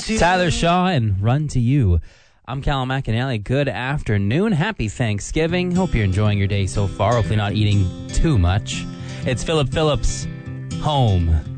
Tyler Shaw and Run to You. I'm Callum McAnally. Good afternoon. Happy Thanksgiving. Hope you're enjoying your day so far. Hopefully not eating too much. It's Philip Phillips, Home.